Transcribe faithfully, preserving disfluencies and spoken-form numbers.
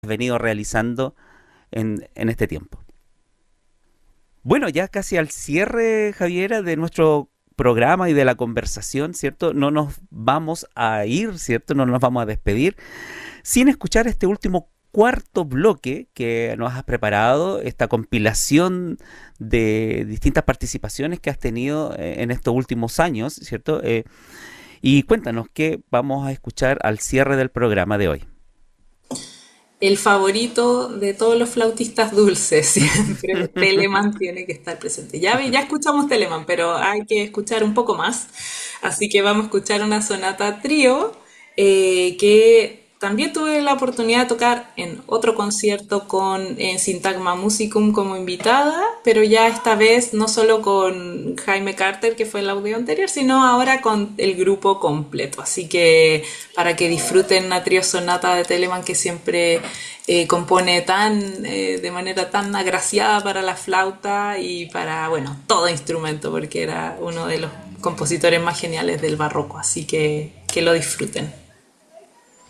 venido realizando en, en este tiempo. Bueno, ya casi al cierre, Javiera, de nuestro programa y de la conversación, ¿cierto? No nos vamos a ir, ¿cierto? No nos vamos a despedir sin escuchar este último cuarto bloque que nos has preparado, esta compilación de distintas participaciones que has tenido eh, en estos últimos años, ¿cierto? Eh, y cuéntanos qué vamos a escuchar al cierre del programa de hoy. El favorito de todos los flautistas dulces, siempre Telemann tiene que estar presente. Ya, vi- ya escuchamos Telemann, pero hay que escuchar un poco más. Así que vamos a escuchar una sonata trío eh, que también tuve la oportunidad de tocar en otro concierto con en Syntagma Musicum como invitada, pero ya esta vez no solo con Jaime Carter, que fue el audio anterior, sino ahora con el grupo completo. Así que para que disfruten una trío sonata de Telemann que siempre eh, compone tan eh, de manera tan agraciada para la flauta y para, bueno, todo instrumento, porque era uno de los compositores más geniales del barroco. Así que que lo disfruten.